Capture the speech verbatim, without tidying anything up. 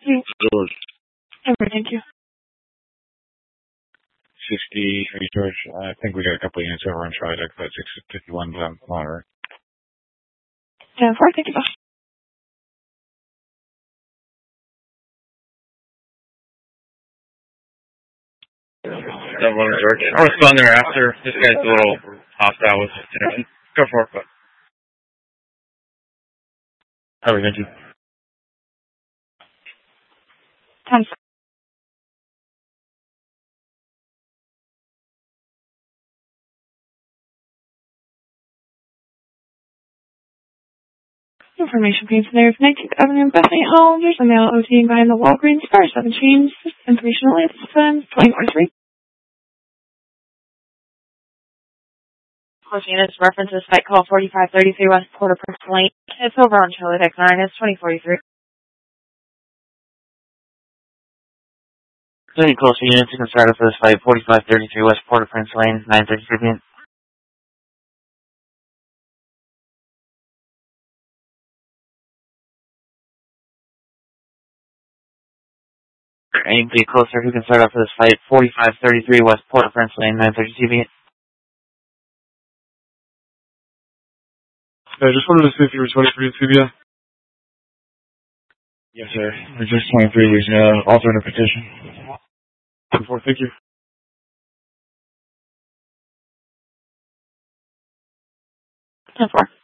you. George. Over, thank you. sixty-three, George. I think we got a couple of units over on Tridex, but six fifty-one down Monterey. ten four, thank you, boss. Double one, George. I'll respond there after. This guy's a little hostile with it. Go for it, but. Over, thank you. ten four. Information page there of nineteenth Avenue, Bethany Hall. There's a male OTing behind the Walgreens, Star seven chains. Information only at seven twenty-four three. Close units references site call forty-five thirty-three West Port-au-Prince Lane. It's over on Charlie Deck nine. It's twenty forty-three. Any close units, you can start up for this flight forty-five thirty-three West Port-au-Prince Lane, nine thirty-three. Anybody closer who can start up for this flight forty-five thirty-three West Port-au-Prince Lane, nine thirty-two. I just wanted to see if you were twenty-three at C B S. Yes, sir. We're just twenty-three. We uh, alternate petition. ten four, thank you. ten four.